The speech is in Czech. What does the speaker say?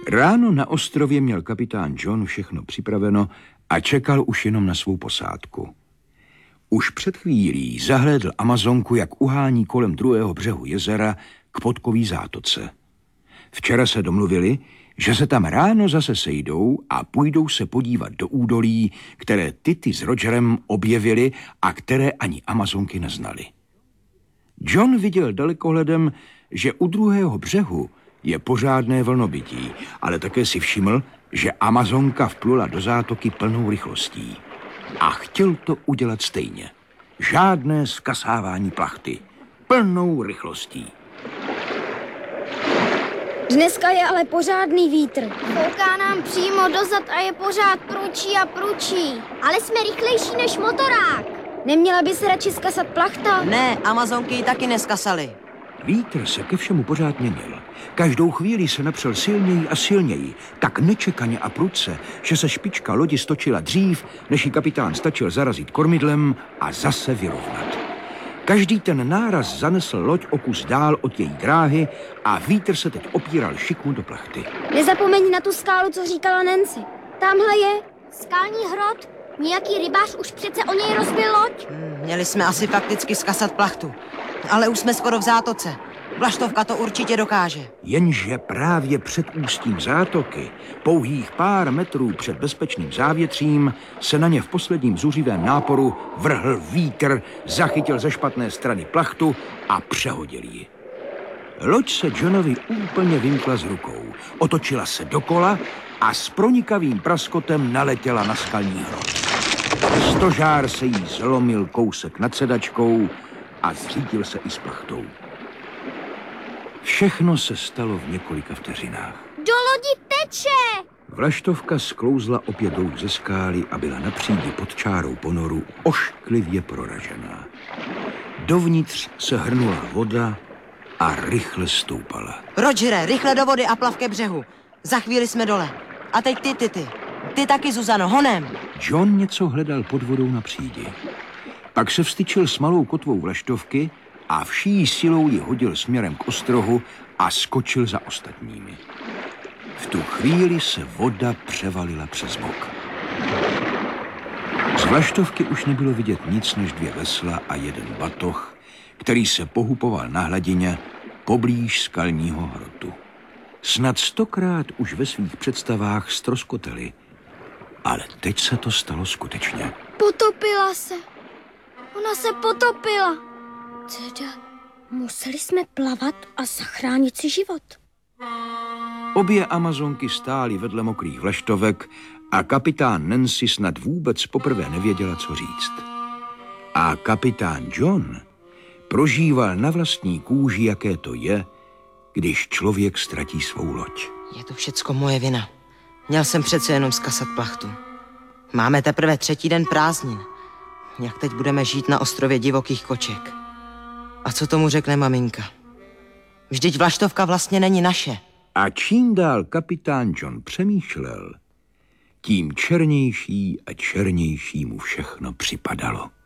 Ráno na ostrově měl kapitán John všechno připraveno a čekal už jenom na svou posádku. Už před chvílí zahlédl Amazonku, jak uhání kolem druhého břehu jezera k Podkový zátoce. Včera se domluvili, že se tam ráno zase sejdou a půjdou se podívat do údolí, které Tity s Rogerem objevili a které ani Amazonky neznali. John viděl dalekohledem, že u druhého břehu je pořádné vlnobytí, ale také si všiml, že Amazonka vplula do zátoky plnou rychlostí. A chtěl to udělat stejně. Žádné zkasávání plachty. Plnou rychlostí. Dneska je ale pořádný vítr. Fouká nám přímo dozad a je pořád průčí a průčí. Ale jsme rychlejší než motorák. Neměla by se radši skasat plachta? Ne, Amazonky ji taky neskasaly. Vítr se ke všemu pořád měnil. Každou chvíli se napřel silněji a silněji, tak nečekaně a prudce, že se špička lodi stočila dřív, než ji kapitán stačil zarazit kormidlem a zase vyrovnat. Každý ten náraz zanesl loď o kus dál od její dráhy a vítr se teď opíral šikmu do plachty. Nezapomeň na tu skálu, co říkala Nancy. Tamhle je. Skální hrot? Nějaký rybář už přece o něj rozbil loď? Měli jsme asi fakticky skasat plachtu, ale už jsme skoro v zátoce. Vlaštovka to určitě dokáže. Jenže právě před ústím zátoky, pouhých pár metrů před bezpečným závětřím, se na ně v posledním zuřivém náporu vrhl vítr, zachytil ze špatné strany plachtu a přehodil ji. Loď se Johnovi úplně vymkla z rukou, otočila se dokola a s pronikavým praskotem naletěla na skalní hrot. Stožár se jí zlomil kousek nad sedačkou a zřítil se i s plachtou. Všechno se stalo v několika vteřinách. Do lodi teče! Vlaštovka sklouzla opět dolů ze skály a byla na přídi pod čárou ponoru ošklivě proražená. Dovnitř se hrnula voda a rychle stoupala. Rogere, rychle do vody a plav ke břehu. Za chvíli jsme dole. A teď ty. Ty taky, Zuzano, honem. John něco hledal pod vodou na přídi. Pak se vstyčil s malou kotvou vlaštovky a vší silou ji hodil směrem k ostrohu a skočil za ostatními. V tu chvíli se voda převalila přes bok. Z vlaštovky už nebylo vidět nic než 2 vesla a 1 batoh, který se pohupoval na hladině poblíž skalního hrotu. Snad 100krát už ve svých představách ztroskotali, ale teď se to stalo skutečně. Potopila se. Ona se potopila. Teda, museli jsme plavat a zachránit si život. Obě Amazonky stály vedle mokrých vlaštovek a kapitán Nancy snad vůbec poprvé nevěděla, co říct. A kapitán John prožíval na vlastní kůži, jaké to je, když člověk ztratí svou loď. Je to všecko moje vina. Měl jsem přece jenom skasat plachtu. Máme teprve 3. den prázdnin. Jak teď budeme žít na ostrově divokých koček? A co tomu řekne maminka? Vždyť vlaštovka vlastně není naše. A čím dál kapitán John přemýšlel, tím černější a černější mu všechno připadalo.